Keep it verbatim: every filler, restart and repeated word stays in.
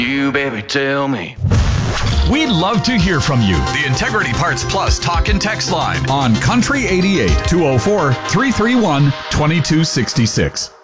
You, baby, tell me. We'd love to hear from you. The Integrity Parts Plus talk and text line on Country eighty-eight, two oh four, three three one, two two six six.